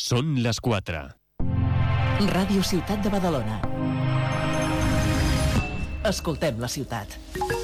Són les 4. Ràdio Ciutat de Badalona. Escoltem la ciutat.